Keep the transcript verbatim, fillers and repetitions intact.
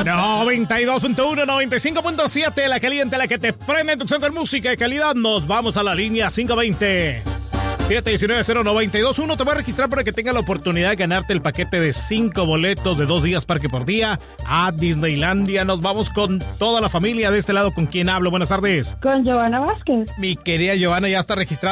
noventa y dos punto uno, noventa y cinco punto siete, la caliente, la que te prende tu centro de música de calidad. Nos vamos a la línea cinco veinte, siete uno nueve, cero nueve dos uno. Te voy a registrar para que tengas la oportunidad de ganarte el paquete de cinco boletos de dos días parque por día a Disneylandia. Nos vamos con toda la familia de este lado. ¿Con quién hablo? Buenas tardes. Con Giovanna Vázquez. Mi querida Giovanna, ya está registrada